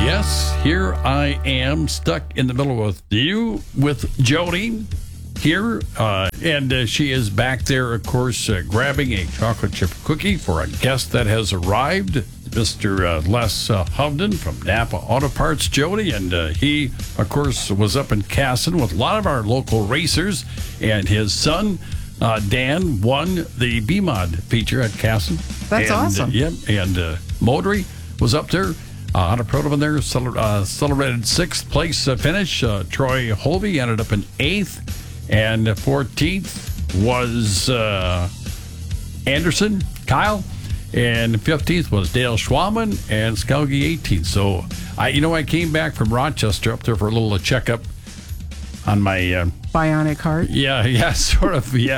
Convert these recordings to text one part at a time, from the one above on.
Yes, here I am stuck in the middle with you, with Jody here. And she is back there, of course, grabbing a chocolate chip cookie for a guest that has arrived, Mr. Les Hovden from Napa Auto Parts, Jody. And he, of course, was up in Casson with a lot of our local racers. And his son, Dan, won the BMOD feature at Casson. That's awesome. Yeah, and Modry was up there. Out of Protoman there, celebrated sixth place finish. Troy Holby ended up in 8th. And 14th was Anderson, Kyle. And 15th was Dale Schwalman and Skalgi 18th. So, I came back from Rochester up there for a little checkup on my... bionic heart? Yeah, sort of, yeah.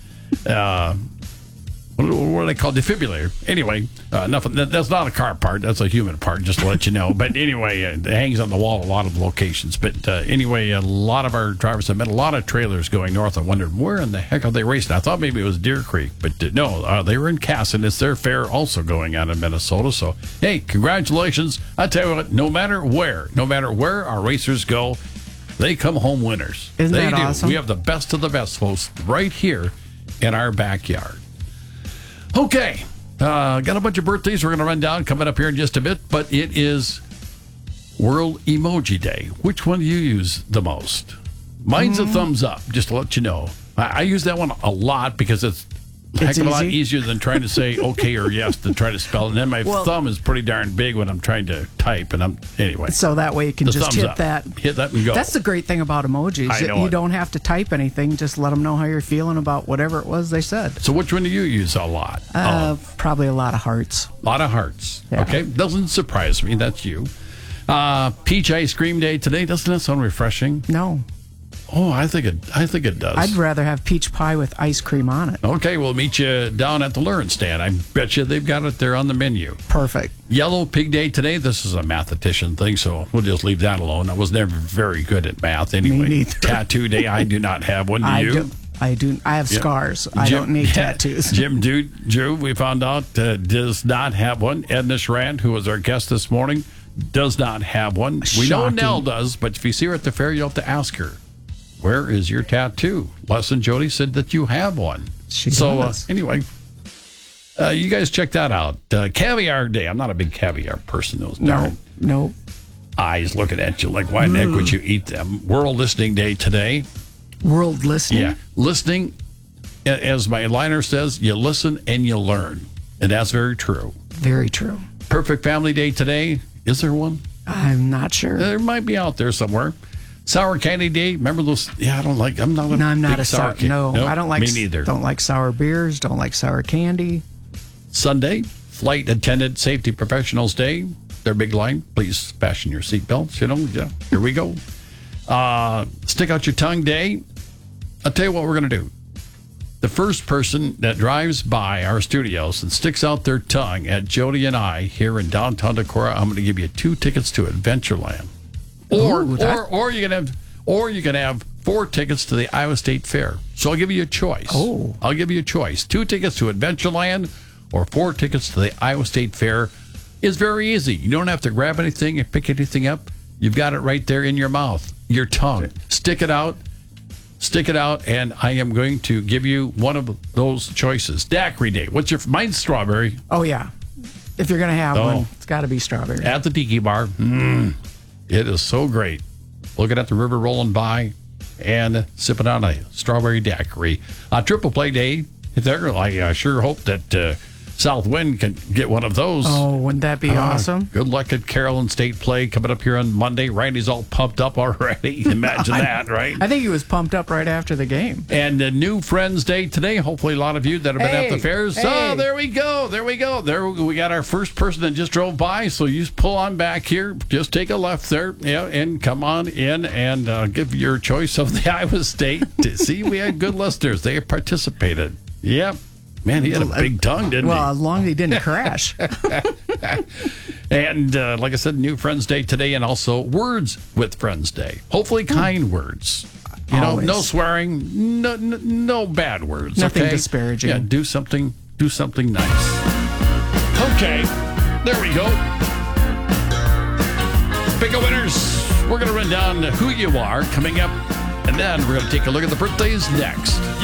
What do they call defibrillator? Anyway, nothing. That's not a car part. That's a human part, just to let you know. But anyway, it hangs on the wall at a lot of locations. But anyway, a lot of our drivers have met a lot of trailers going north. I wondered, where in the heck are they racing? I thought maybe it was Deer Creek. But no, they were in Casson. It's their fair also going on in Minnesota. So, hey, congratulations. I tell you what, no matter where our racers go, they come home winners. Isn't they that do. awesome? We have the best of the best, folks, right here in our backyard. Okay, got a bunch of birthdays we're going to run down coming up here in just a bit, but it is World Emoji Day. Which one do you use the most? Mine's a thumbs up, just to let you know. I use that one a lot because it's a heck of a lot easier than trying to say okay or yes to try to spell. And then my thumb is pretty darn big when I'm trying to type. And anyway. So that way you can just hit that. Hit that and go. That's the great thing about emojis. I know you don't have to type anything. Just let them know how you're feeling about whatever it was they said. So which one do you use a lot? Probably a lot of hearts. A lot of hearts. Yeah. Okay. Doesn't surprise me. That's you. Peach ice cream day today. Doesn't that sound refreshing? No. Oh, I think it does. I'd rather have peach pie with ice cream on it. Okay, we'll meet you down at the Lurin stand. I bet you they've got it there on the menu. Perfect. Yellow Pig Day today. This is a mathematician thing, so we'll just leave that alone. I was never very good at math anyway. Me neither. Tattoo Day. I do not have one. Do you? I have scars. I don't need tattoos. Jim Drew, we found out, does not have one. Edna Schrant, who was our guest this morning, does not have one. Shocking. We know Nell does, but if you see her at the fair, you'll have to ask her. Where is your tattoo? Les and Jody said that you have one. She does. Anyway, you guys check that out. Caviar Day. I'm not a big caviar person. Those No. eyes looking at you like, why in the heck would you eat them? World Listening Day today. World listening? Yeah. Listening, as my liner says, you listen and you learn. And that's very true. Very true. Perfect Family Day today. Is there one? I'm not sure. There might be out there somewhere. Sour Candy Day. Remember those? Yeah, I'm not I'm not big a sour. candy. No, Nope, I don't like. Me neither. Don't like sour beers. Don't like sour candy. Sunday, Flight Attendant Safety Professionals Day. Their big line. Please fasten your seatbelts. Yeah. Here we go. Stick Out Your Tongue Day. I'll tell you what we're going to do. The first person that drives by our studios and sticks out their tongue at Jody and I here in downtown Decorah, I'm going to give you 2 tickets to Adventureland. Or you can have 4 tickets to the Iowa State Fair. So I'll give you a choice. I'll give you a choice. 2 tickets to Adventureland or 4 tickets to the Iowa State Fair. It's very easy. You don't have to grab anything and pick anything up. You've got it right there in your mouth, your tongue. Stick it out, and I am going to give you one of those choices. Daiquiri Day. Mine's strawberry. Oh, yeah. If you're going to have one, it's got to be strawberry. At the Tiki Bar. It is so great. Looking at the river rolling by and sipping on a strawberry daiquiri. Triple Play Day. I sure hope that Southwind can get one of those. Oh, wouldn't that be awesome? Good luck at Carolyn State Play coming up here on Monday. Randy's all pumped up already. Imagine that, right? I think he was pumped up right after the game. And New Friends Day today. Hopefully a lot of you that have been at the fairs. Oh, there we go. There we got our first person that just drove by. So you just pull on back here. Just take a left there. Yeah, and come on in and give your choice of the Iowa State. See, we had good listeners. They participated. Yep. Man, he had a big tongue, didn't he? Well, as long as he didn't crash. And like I said, New Friends Day today, and also Words with Friends Day. Hopefully kind words. Always. No swearing, no bad words. Nothing okay? disparaging. Yeah, do something nice. Okay, there we go. Bingo winners. We're going to run down who you are coming up, and then we're going to take a look at the birthdays next.